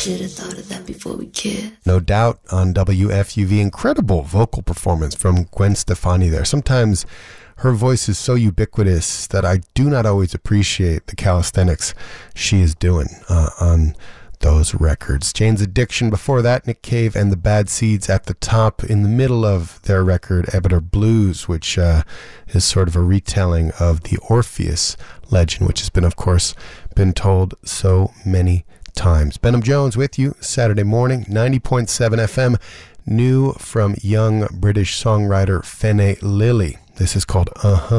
Should've thought of that before we kissed. No Doubt on WFUV. Incredible vocal performance from Gwen Stefani there. Sometimes her voice is so ubiquitous that I do not always appreciate the calisthenics she is doing on those records. Jane's Addiction before that, Nick Cave and the Bad Seeds at the top. In the middle of their record, Ebiter Blues, which is sort of a retelling of the Orpheus legend, which has been, of course, been told so many times. Benham Jones with you Saturday morning, 90.7 FM, new from young British songwriter Fene Lily. This is called Uh-Huh.